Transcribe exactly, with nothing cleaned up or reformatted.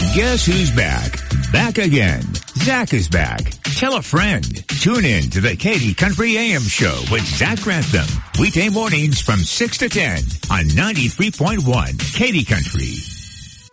Guess who's back? Back again. Zach is back. Tell a friend. Tune in to the Katy Country A M Show with Zach Grantham. Weekday mornings from six to ten on ninety-three point one Katy Country.